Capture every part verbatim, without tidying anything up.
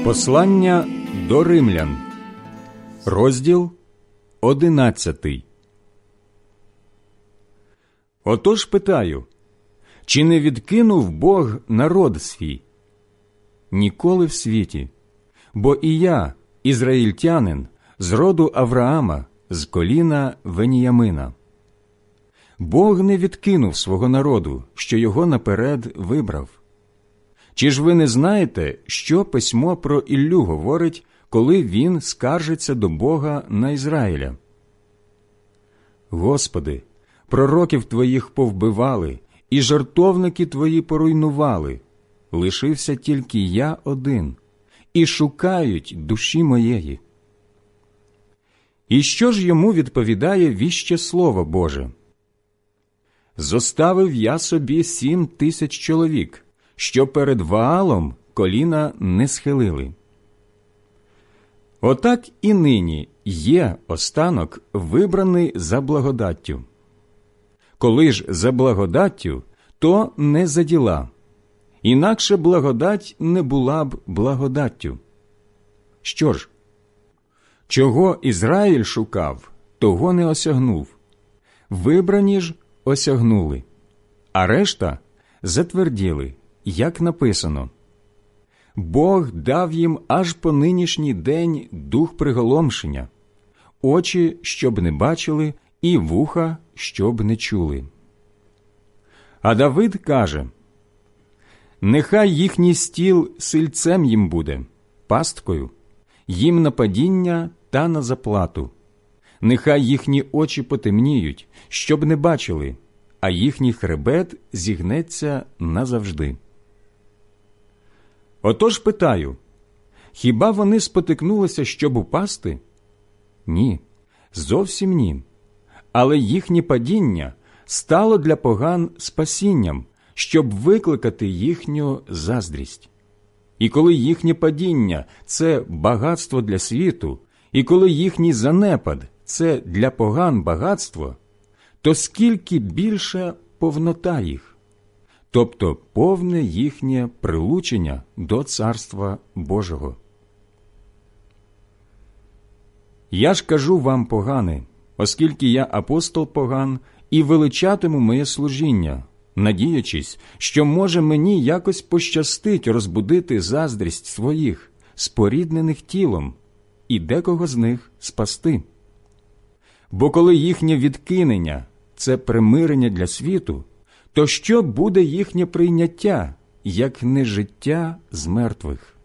Послання до римлян, розділ одинадцятий. Отож питаю, чи не відкинув Бог народ свій? Ніколи в світі, бо і я, ізраїльтянин, з роду Авраама, з коліна Веніямина. Бог не відкинув свого народу, що його наперед вибрав. Чи ж ви не знаєте, що письмо про Іллю говорить, коли він скаржиться до Бога на Ізраїля? Господи, пророків Твоїх повбивали, і жертовники Твої поруйнували. Лишився тільки я один, і шукають душі моєї. І що ж йому відповідає віще Слово Боже? Зоставив я собі сім тисяч чоловік, що перед Ваалом коліна не схилили. Отак і нині є останок, вибраний за благодаттю. Коли ж за благодаттю, то не за діла. Інакше благодать не була б благодаттю. Що ж? Чого Ізраїль шукав, того не осягнув. Вибрані ж осягнули, а решта затверділи, як написано. Бог дав їм аж по нинішній день дух приголомшення, очі, щоб не бачили, і вуха, щоб не чули. А Давид каже, «Нехай їхній стіл сильцем їм буде, пасткою, їм на падіння та на заплату. Нехай їхні очі потемніють, щоб не бачили, а їхній хребет зігнеться назавжди». Отож питаю, хіба вони спотикнулися, щоб упасти? Ні, зовсім ні. Але їхнє падіння стало для поган спасінням, щоб викликати їхню заздрість. І коли їхнє падіння – це багатство для світу, і коли їхній занепад – це для поган багатство, то скільки більше повнота їх, тобто повне їхнє прилучення до Царства Божого. Я ж кажу вам, погани, оскільки я апостол поган, і величатиму моє служіння, надіючись, що може мені якось пощастить розбудити заздрість своїх, споріднених тілом, і декого з них спасти. Бо коли їхнє відкинення – це примирення для світу, то що буде їхнє прийняття, як не життя з мертвих?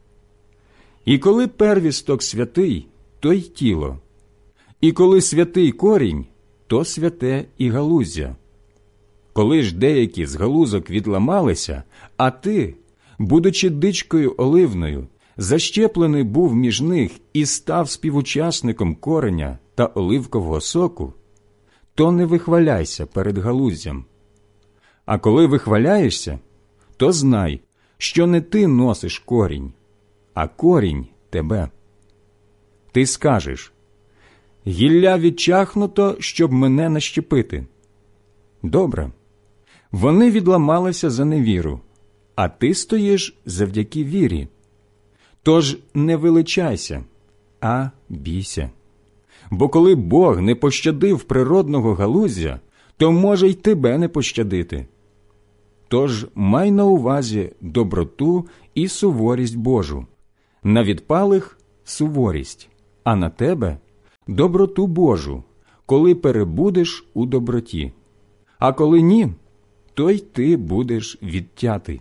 І коли первісток святий, то й тіло, і коли святий корінь, то святе і галуздя. Коли ж деякі з галузок відламалися, а ти, будучи дичкою оливною, защеплений був між них і став співучасником кореня та оливкового соку, то не вихваляйся перед галуздям. А коли вихваляєшся, то знай, що не ти носиш корінь, а корінь тебе. Ти скажеш, гілля відчахнуто, щоб мене нащепити. Добре, вони відламалися за невіру, а ти стоїш завдяки вірі. Тож не величайся, а бійся. Бо коли Бог не пощадив природного галуздя, то може й тебе не пощадити. Тож май на увазі доброту і суворість Божу, на відпалих – суворість, а на тебе – доброту Божу, коли перебудеш у доброті. А коли ні, то й ти будеш відтятий.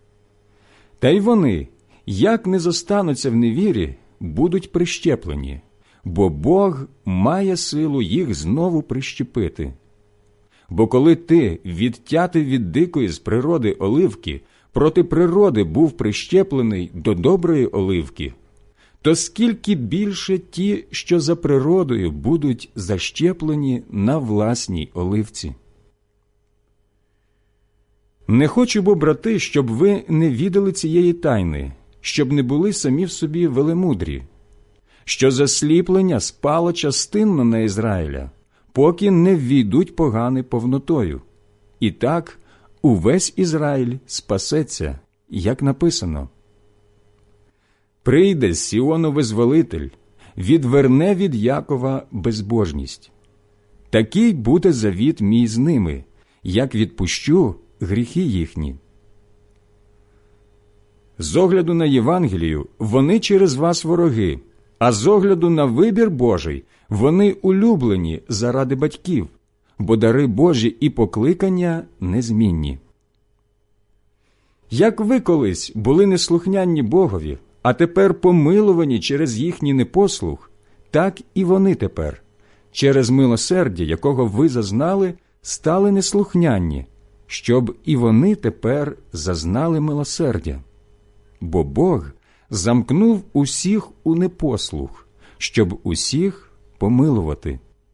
Та й вони, як не зостануться в невірі, будуть прищеплені, бо Бог має силу їх знову прищепити. Бо коли ти, відтятий від дикої з природи оливки, проти природи був прищеплений до доброї оливки, то скільки більше ті, що за природою будуть защеплені на власній оливці. Не хочу, бо, брати, щоб ви не відали цієї тайни, щоб не були самі в собі велемудрі, що засліплення спало частинно на Ізраїля, поки не ввійдуть погани повнотою. І так увесь Ізраїль спасеться, як написано. Прийде з Сіону визволитель, відверне від Якова безбожність. Такий буде завіт мій з ними, як відпущу гріхи їхні. З огляду на Євангелію вони через вас вороги, а з огляду на вибір Божий вони улюблені заради батьків, бо дари Божі і покликання незмінні. Як ви колись були неслухняні Богові, а тепер помилувані через їхній непослух, так і вони тепер, через милосердя, якого ви зазнали, стали неслухняні, щоб і вони тепер зазнали милосердя. Бо Бог замкнув усіх у непослух, щоб усіх помилувати.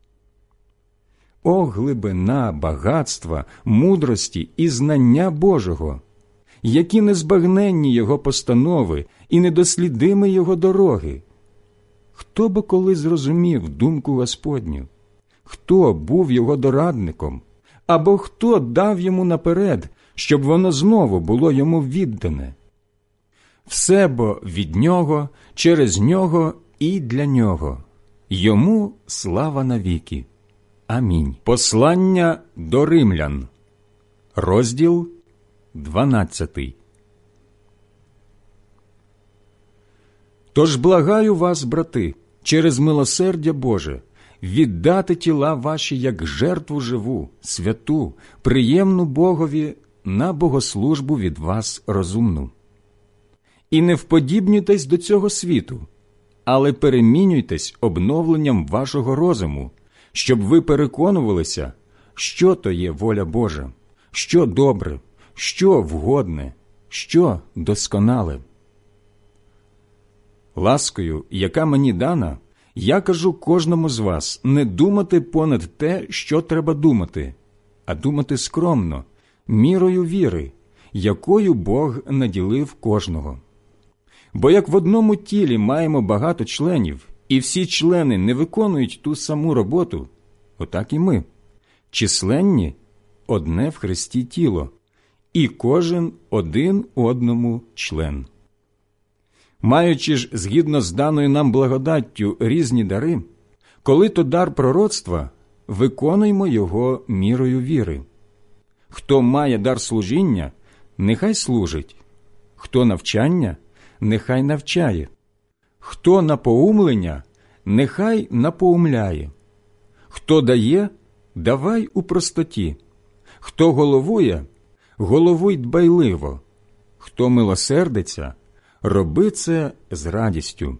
О, глибина багатства, мудрості і знання Божого! Які незбагненні Його постанови і недослідимі Його дороги! Хто б коли зрозумів думку Господню? Хто був Його дорадником? Або хто дав Йому наперед, щоб воно знову було Йому віддане? Все бо від Нього, через Нього і для Нього. Йому слава навіки. Амінь. Послання до римлян. Розділ дванадцятий. Тож благаю вас, брати, через милосердя Боже, віддати тіла ваші як жертву живу, святу, приємну Богові, на богослужбу від вас розумну. І не вподібнюйтесь до цього світу, але перемінюйтесь обновленням вашого розуму, щоб ви переконувалися, що то є воля Божа, що добре, що вгодне, що досконале. Ласкою, яка мені дана, я кажу кожному з вас не думати понад те, що треба думати, а думати скромно, мірою віри, якою Бог наділив кожного. Бо як в одному тілі маємо багато членів, і всі члени не виконують ту саму роботу, отак і ми, численні – одне в Христі тіло, і кожен один одному член. Маючи ж, згідно з даною нам благодаттю, різні дари, коли то дар пророцтва, виконуймо його мірою віри. Хто має дар служіння, нехай служить, хто навчання, нехай навчає, хто напоумлення, нехай напоумляє, хто дає, давай у простоті, хто головує, головуй дбайливо, хто милосердиться, роби це з радістю.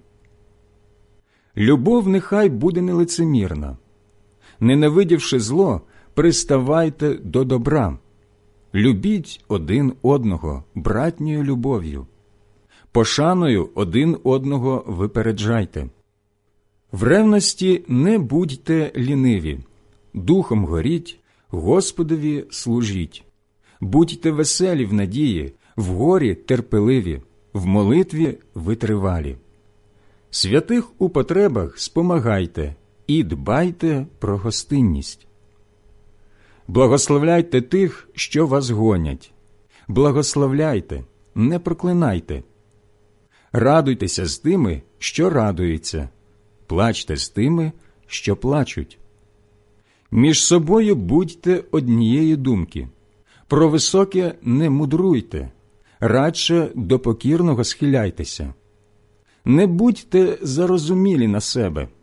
Любов нехай буде нелицемірна. Ненавидівши зло, приставайте до добра. Любіть один одного братньою любов'ю. Пошаною один одного випереджайте. В ревності не будьте ліниві, духом горіть, Господові служіть. Будьте веселі в надії, в горі терпеливі, в молитві витривалі. Святих у потребах спомагайте і дбайте про гостинність. Благословляйте тих, що вас гонять. Благословляйте, не проклинайте. Радуйтеся з тими, що радуються. Плачте з тими, що плачуть. Між собою будьте однієї думки. Про високе не мудруйте, радше до покірного схиляйтеся. Не будьте зарозумілі на себе,